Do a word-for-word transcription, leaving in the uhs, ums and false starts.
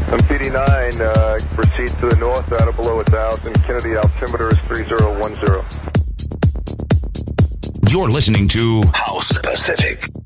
M P D nine, uh, proceed to the north out of below one thousand. Kennedy altimeter is three zero one zero. You're listening to House Pacific.